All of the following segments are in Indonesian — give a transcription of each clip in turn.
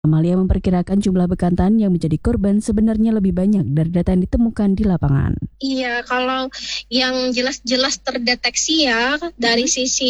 Amalia memperkirakan jumlah bekantan yang menjadi korban sebenarnya lebih banyak dari data yang ditemukan di lapangan. Iya, kalau yang jelas-jelas terdeteksi ya dari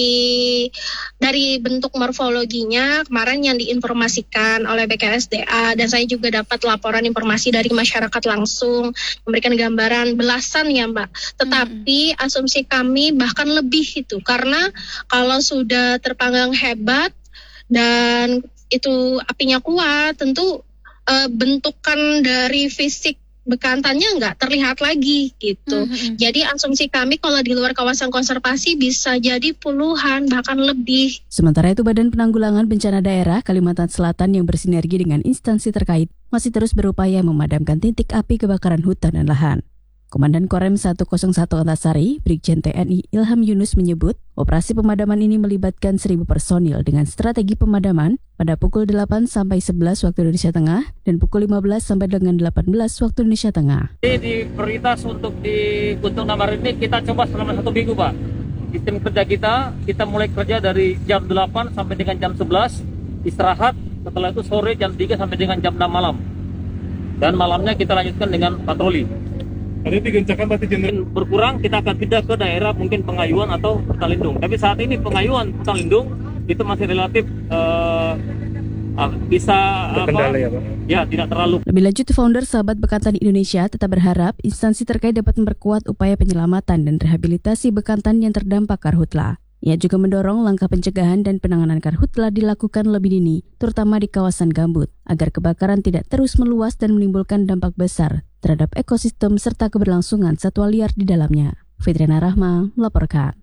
bentuk morfologinya kemarin yang diinformasikan oleh BKSDA, dan saya juga dapat laporan informasi dari masyarakat langsung memberikan gambaran belasan ya Mbak. Tetapi asumsi kami bahkan lebih itu, karena kalau sudah terpanggang hebat dan itu apinya kuat, tentu bentukan dari fisik bekantannya nggak terlihat lagi gitu. Jadi asumsi kami kalau di luar kawasan konservasi bisa jadi puluhan bahkan lebih. Sementara itu Badan Penanggulangan Bencana Daerah Kalimantan Selatan yang bersinergi dengan instansi terkait masih terus berupaya memadamkan titik api kebakaran hutan dan lahan. Komandan Korem 101 Antasari, Brigjen TNI Ilham Yunus menyebut, operasi pemadaman ini melibatkan 1.000 personil dengan strategi pemadaman pada pukul 8 sampai 11 waktu Indonesia Tengah dan pukul 15 sampai dengan 18 waktu Indonesia Tengah. Di prioritas untuk di Gunung Namar ini kita coba selama 1 minggu Pak. Sistem kerja kita mulai kerja dari jam 8 sampai dengan jam 11, istirahat, setelah itu sore jam 3 sampai dengan jam 6 malam. Dan malamnya kita lanjutkan dengan patroli. Ada digencarkan berarti jenderal berkurang, kita akan pindah ke daerah mungkin Pengayuan atau Petalindung. Tapi saat ini Pengayuan, Petalindung itu masih relatif bisa terkendali ya Pak? Ya, tidak terlalu. Lebih lanjut, founder Sahabat Bekantan Indonesia tetap berharap instansi terkait dapat memperkuat upaya penyelamatan dan rehabilitasi bekantan yang terdampak karhutla. Ia juga mendorong langkah pencegahan dan penanganan karhutla dilakukan lebih dini, terutama di kawasan gambut, agar kebakaran tidak terus meluas dan menimbulkan dampak besar terhadap ekosistem serta keberlangsungan satwa liar di dalamnya. Fitriana Rahma melaporkan.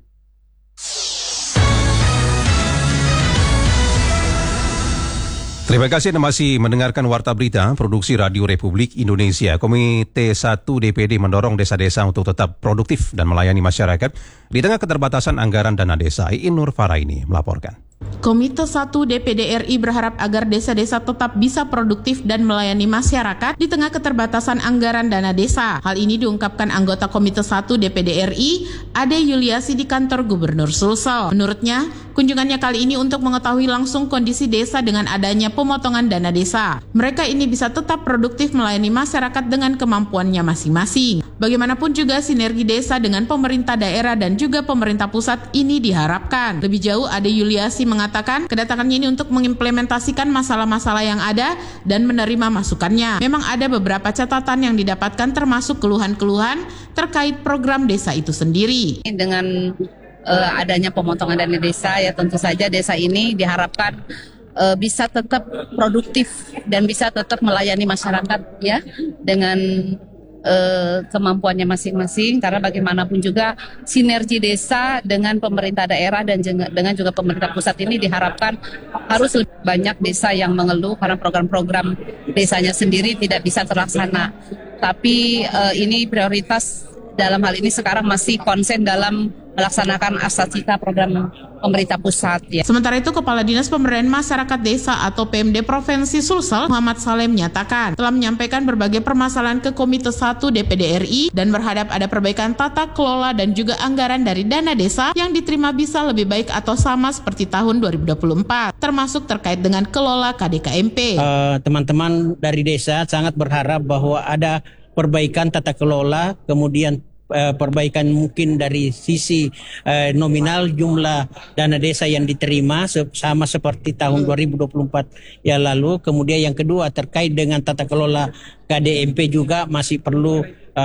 Terima kasih Anda masih mendengarkan Warta Berita Produksi Radio Republik Indonesia. Komite 1 DPD mendorong desa-desa untuk tetap produktif dan melayani masyarakat di tengah keterbatasan anggaran dana desa. Iin Nur Faraini melaporkan. Komite 1 DPD RI berharap agar desa-desa tetap bisa produktif dan melayani masyarakat di tengah keterbatasan anggaran dana desa. Hal ini diungkapkan anggota Komite 1 DPD RI, Ade Yuliasi di kantor Gubernur Sulsel. Menurutnya, kunjungannya kali ini untuk mengetahui langsung kondisi desa dengan adanya pemotongan dana desa. Mereka ini bisa tetap produktif melayani masyarakat dengan kemampuannya masing-masing. Bagaimanapun juga sinergi desa dengan pemerintah daerah dan juga pemerintah pusat ini diharapkan. Lebih jauh, Ade Yuliasi mengatakan kedatangannya ini untuk mengimplementasikan masalah-masalah yang ada dan menerima masukannya. Memang ada beberapa catatan yang didapatkan termasuk keluhan-keluhan terkait program desa itu sendiri. Dengan adanya pemotongan dana desa, ya tentu saja desa ini diharapkan bisa tetap produktif dan bisa tetap melayani masyarakat ya dengan kemampuannya masing-masing, karena bagaimanapun juga sinergi desa dengan pemerintah daerah dan dengan juga pemerintah pusat ini diharapkan harus lebih banyak desa yang mengeluh karena program-program desanya sendiri tidak bisa terlaksana. Tapi ini prioritas dalam hal ini sekarang masih konsen dalam melaksanakan asasita program pemerintah pusat. Ya. Sementara itu, Kepala Dinas Pemberdayaan Masyarakat Desa atau PMD Provinsi Sulsel, Muhammad Saleh menyatakan telah menyampaikan berbagai permasalahan ke Komite 1 DPD RI dan berharap ada perbaikan tata kelola dan juga anggaran dari dana desa yang diterima bisa lebih baik atau sama seperti tahun 2024, termasuk terkait dengan kelola KDKMP. Teman-teman dari desa sangat berharap bahwa ada perbaikan tata kelola, kemudian perbaikan mungkin dari sisi nominal jumlah dana desa yang diterima sama seperti tahun 2024 yang lalu. Kemudian yang kedua terkait dengan tata kelola KDMP juga masih perlu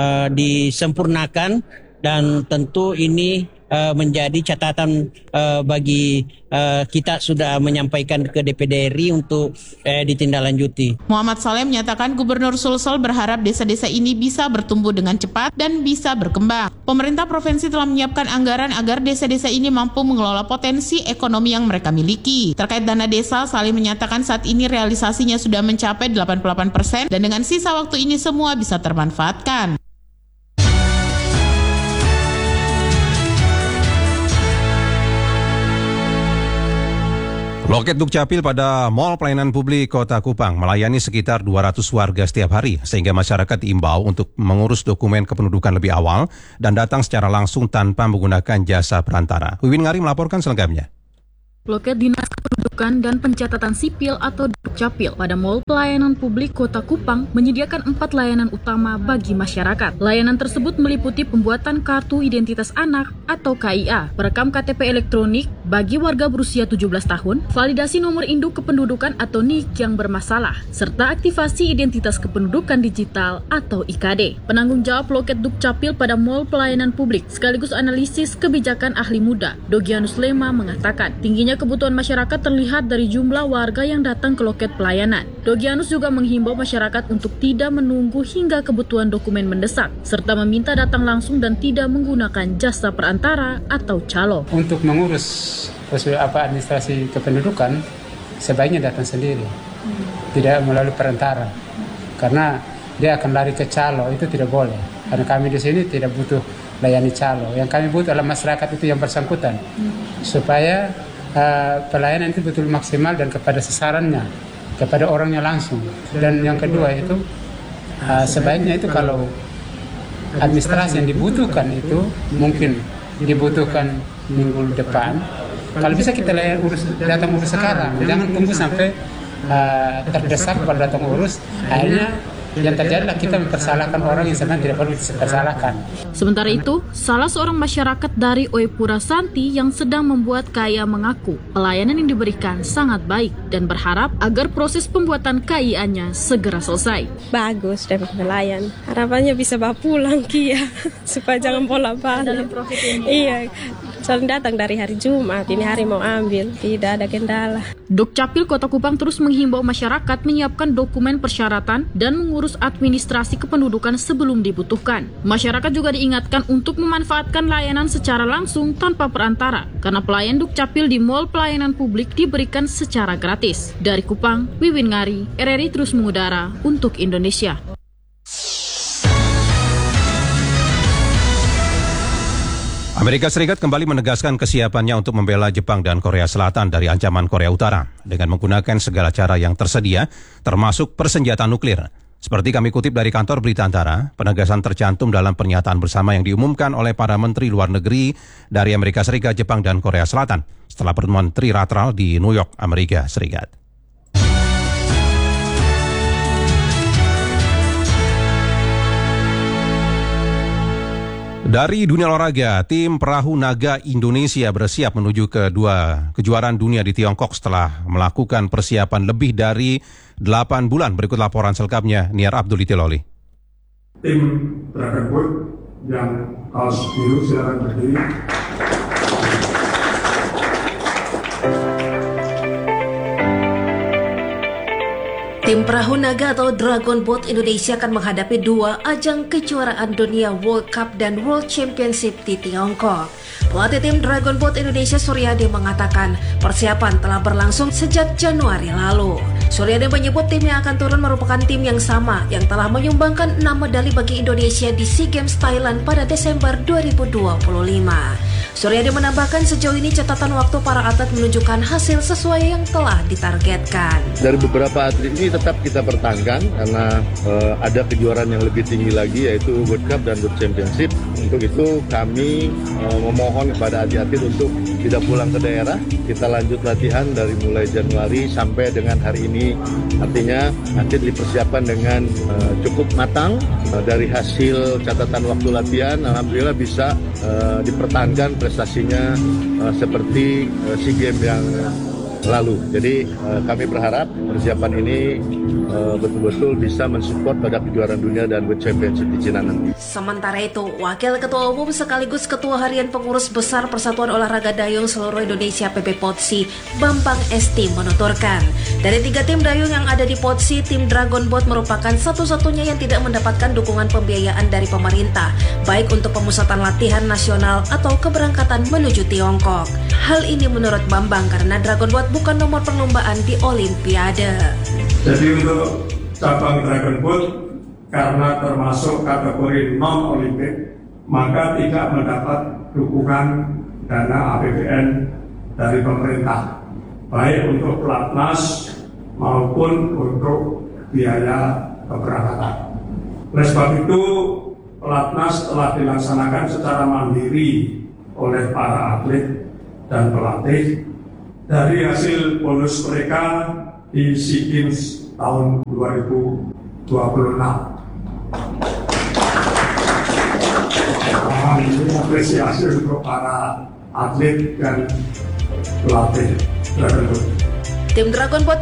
disempurnakan, dan tentu ini menjadi catatan bagi kita sudah menyampaikan ke DPD RI untuk ditindaklanjuti. Muhammad Saleh menyatakan Gubernur Sulsel berharap desa-desa ini bisa bertumbuh dengan cepat dan bisa berkembang. Pemerintah provinsi telah menyiapkan anggaran agar desa-desa ini mampu mengelola potensi ekonomi yang mereka miliki. Terkait dana desa, Saleh menyatakan saat ini realisasinya sudah mencapai 88% dan dengan sisa waktu ini semua bisa termanfaatkan. Loket Dukcapil pada Mall Pelayanan Publik Kota Kupang melayani sekitar 200 warga setiap hari, sehingga masyarakat diimbau untuk mengurus dokumen kependudukan lebih awal dan datang secara langsung tanpa menggunakan jasa perantara. Wiwin Ngari melaporkan selengkapnya. Loket Dinas Kependudukan dan Pencatatan Sipil atau Dukcapil pada Mall Pelayanan Publik Kota Kupang menyediakan 4 layanan utama bagi masyarakat. Layanan tersebut meliputi pembuatan Kartu Identitas Anak atau KIA, perekam KTP elektronik bagi warga berusia 17 tahun, validasi nomor induk kependudukan atau NIK yang bermasalah, serta aktivasi identitas kependudukan digital atau IKD. Penanggung jawab loket Dukcapil pada Mall Pelayanan Publik sekaligus analisis kebijakan ahli muda, Dogianus Lema mengatakan, tingginya kebutuhan masyarakat terlihat dari jumlah warga yang datang ke loket pelayanan. Dogianus juga menghimbau masyarakat untuk tidak menunggu hingga kebutuhan dokumen mendesak, serta meminta datang langsung dan tidak menggunakan jasa perantara atau calo. Untuk mengurus administrasi kependudukan, sebaiknya datang sendiri, tidak melalui perantara, karena dia akan lari ke calo, itu tidak boleh. Karena kami di sini tidak butuh layani calo, yang kami butuh adalah masyarakat itu yang bersangkutan, supaya pelayanan itu betul maksimal dan kepada sasarannya, kepada orangnya langsung. Dan yang kedua itu sebaiknya itu kalau administrasi yang dibutuhkan itu mungkin dibutuhkan minggu depan, kalau bisa kita datang urus sekarang, jangan tunggu sampai terdesak kalau datang urus, akhirnya yang terjadi adalah kita mempersalahkan orang yang sebenarnya tidak perlu dipersalahkan. Sementara itu, salah seorang masyarakat dari Oepura Santi yang sedang membuat KIA mengaku pelayanan yang diberikan sangat baik dan berharap agar proses pembuatan KIA-nya segera selesai. Bagus dari pelayan. Harapannya bisa bawa pulang KIA supaya jangan bolak-balik. Iya. Soalnya datang dari hari Jumat, ini hari mau ambil, tidak ada kendala. Dukcapil Kota Kupang terus menghimbau masyarakat menyiapkan dokumen persyaratan dan mengurus administrasi kependudukan sebelum dibutuhkan. Masyarakat juga diingatkan untuk memanfaatkan layanan secara langsung tanpa perantara, karena pelayan Dukcapil di Mall Pelayanan Publik diberikan secara gratis. Dari Kupang, Wiwin Ngari, RRI terus mengudara untuk Indonesia. Amerika Serikat kembali menegaskan kesiapannya untuk membela Jepang dan Korea Selatan dari ancaman Korea Utara dengan menggunakan segala cara yang tersedia, termasuk persenjataan nuklir. Seperti kami kutip dari kantor Berita Antara, penegasan tercantum dalam pernyataan bersama yang diumumkan oleh para menteri luar negeri dari Amerika Serikat, Jepang, dan Korea Selatan setelah pertemuan trilateral di New York, Amerika Serikat. Dari dunia olahraga, tim perahu naga Indonesia bersiap menuju ke kejuaraan dunia di Tiongkok setelah melakukan persiapan lebih dari 8 bulan. Berikut laporan selengkapnya Niar Abdul Itiloli. Tim Dragon Boat yang kaos biru silakan berdiri. Tim perahu naga atau Dragon Boat Indonesia akan menghadapi 2 ajang kejuaraan dunia World Cup dan World Championship di Tiongkok. Pelatih tim Dragon Boat Indonesia Suryadi mengatakan persiapan telah berlangsung sejak Januari lalu. Suryadi menyebut tim yang akan turun merupakan tim yang sama yang telah menyumbangkan 6 medali bagi Indonesia di SEA Games Thailand pada Desember 2025. Suryadi menambahkan sejauh ini catatan waktu para atlet menunjukkan hasil sesuai yang telah ditargetkan. Dari beberapa atlet ini tetap kita pertahankan karena ada kejuaraan yang lebih tinggi lagi yaitu World Cup dan World Championship. Untuk itu kami memohon kepada atlet-atlet untuk tidak pulang ke daerah. Kita lanjut latihan dari mulai Januari sampai dengan hari ini. Artinya atlet dipersiapkan dengan cukup matang. Dari hasil catatan waktu latihan, alhamdulillah bisa dipertahankan prestasinya seperti SEA Games yang lalu. Jadi kami berharap persiapan ini betul-betul bisa mensupport pada kejuaraan dunia dan World Championship di Cina nanti. Sementara itu, Wakil Ketua Umum sekaligus Ketua Harian Pengurus Besar Persatuan Olahraga Dayung Seluruh Indonesia PPPODSI, Bambang Esti menuturkan, dari 3 tim dayung yang ada di PODSI, tim Dragon Boat merupakan satu-satunya yang tidak mendapatkan dukungan pembiayaan dari pemerintah, baik untuk pemusatan latihan nasional atau keberangkatan menuju Tiongkok. Hal ini menurut Bambang karena Dragon Boat bukan nomor perlombaan di Olimpiade. Jadi untuk cabang Dragon Boat karena termasuk kategori non-olimpik, maka tidak mendapat dukungan dana APBN dari pemerintah, baik untuk pelatnas maupun untuk biaya keberangkatan. Oleh sebab itu, pelatnas telah dilaksanakan secara mandiri oleh para atlet dan pelatih dari hasil bonus mereka di SEA Games tahun 2026. Ini apresiasi untuk para atlet dan pelatih Dragon Boat. Tim Dragon Boat